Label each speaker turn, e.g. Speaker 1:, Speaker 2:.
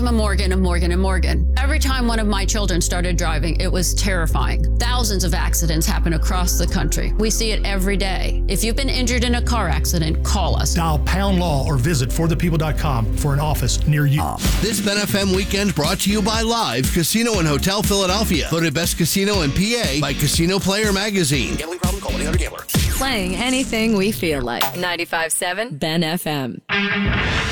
Speaker 1: I'm a Morgan. Every time one of my children started driving, it was terrifying. Thousands of accidents happen across the country. We see it every day. If you've been injured in a car accident, call us.
Speaker 2: Dial pound law or visit forthepeople.com for an office near you.
Speaker 3: This Ben FM weekend brought to you by Live Casino and Hotel Philadelphia. Voted best casino in PA by Casino Player Magazine.
Speaker 4: Gambling problem? Call 1-800-GAMBLER.
Speaker 5: Playing anything we feel like. 95.7 Ben FM.